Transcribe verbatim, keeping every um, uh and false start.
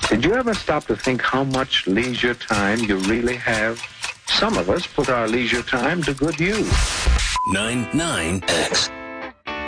Did you ever stop to think how much leisure time you really have? Some of us put our leisure time to good use. ninety-nine X